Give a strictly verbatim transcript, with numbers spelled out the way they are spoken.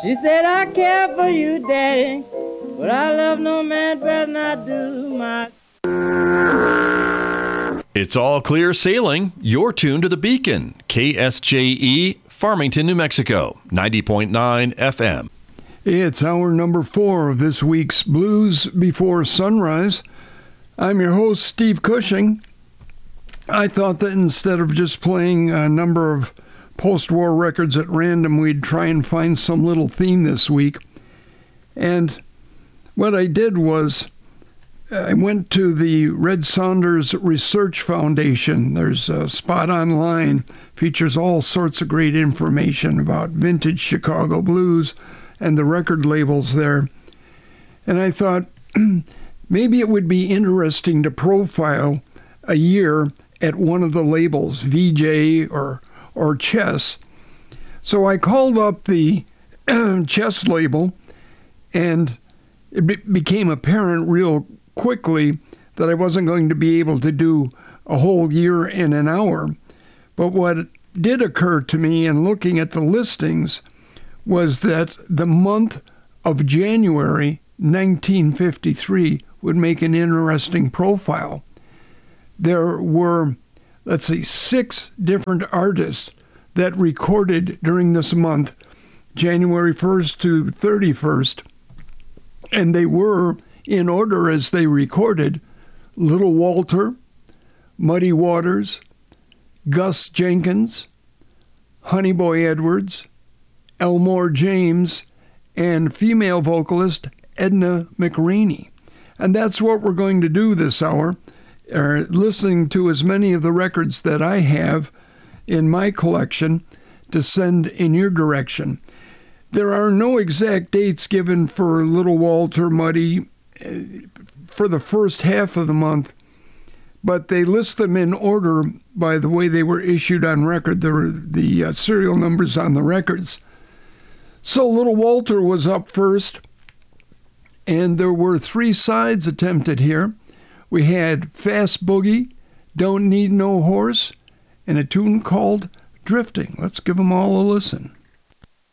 She said, I care for you, Daddy, but I love no man better than I do my... It's all clear sailing. You're tuned to the Beacon, K S J E, Farmington, New Mexico, ninety point nine F M. It's hour number four of this week's Blues Before Sunrise. I'm your host, Steve Cushing. I thought that instead of just playing a number of post-war records at random, we'd try and find some little theme this week. And what I did was I went to the Red Saunders Research Foundation. There's a spot online, features all sorts of great information about vintage Chicago blues and the record labels there. And I thought maybe it would be interesting to profile a year at one of the labels, V J or or Chess. So I called up the Chess label, and it be- became apparent real quickly that I wasn't going to be able to do a whole year in an hour. But what did occur to me in looking at the listings was that the month of January nineteen fifty-three would make an interesting profile. There were, let's see, six different artists that recorded during this month, January first to thirty-first, and they were, in order as they recorded, Little Walter, Muddy Waters, Gus Jenkins, Honey Boy Edwards, Elmore James, and female vocalist Edna McRaney. And that's what we're going to do this hour, uh, listening to as many of the records that I have in my collection to send in your direction. There are no exact dates given for Little Walter, Muddy, for the first half of the month, but they list them in order by the way they were issued on record, the, the uh, serial numbers on the records. So Little Walter was up first, and there were three sides attempted here. We had Fast Boogie, Don't Need No Horse, and a tune called Drifting. Let's give them all a listen.